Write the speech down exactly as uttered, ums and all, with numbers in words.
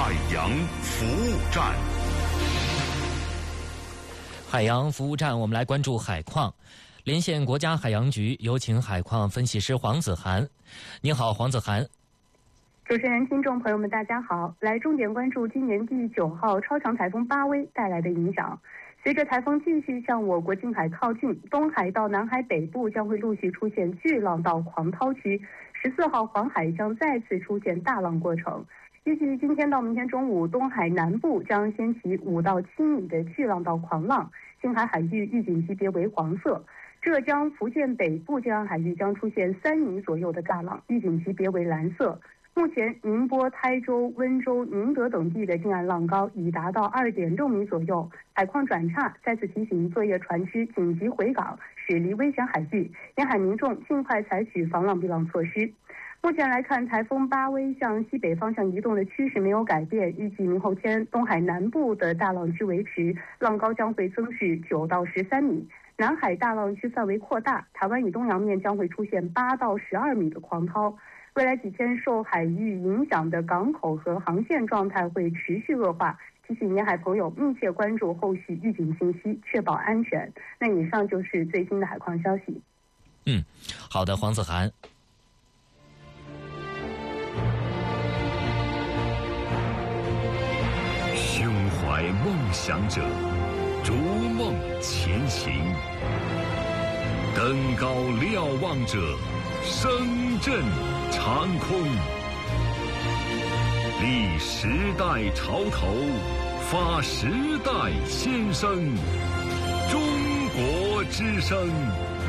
海洋服务站。 海洋服务站，我们来关注海况。连线国家海洋局，有请海况分析师黄子涵。您好，黄子涵。 主持人、听众朋友们，大家好。来重点关注今年第九号超强台风巴威带来的影响。随着台风继续向我国近海靠近，东海到南海北部将会陆续出现巨浪到狂涛区。十四号黄海将再次出现大浪过程。预计今天到明天中午，东海南部将掀起五到七米的巨浪到狂浪，近海海域预警级别为黄色。浙江、福建北部近岸海域将出现三米左右的大浪，预警级别为蓝色。目前，宁波、台州、温州、宁德等地的近岸浪高已达到二点六米左右，海况转差。再次提醒作业船只紧急回港，驶离危险海域，沿海民众尽快采取防浪避浪措施。目前来看，台风巴威向西北方向移动的趋势没有改变，预计明后天东海南部的大浪区维持，浪高将会增至九到十三米。南海大浪区范围扩大，台湾以东洋面将会出现八到十二米的狂涛。未来几天受海域影响的港口和航线状态会持续恶化，提醒沿海朋友密切关注后续预警信息，确保安全。那以上就是最新的海况消息。 嗯，好的，黄子涵。 胸怀梦想者，逐梦前行；登高瞭望者，声震长空。立时代潮头，发时代先声。中国之声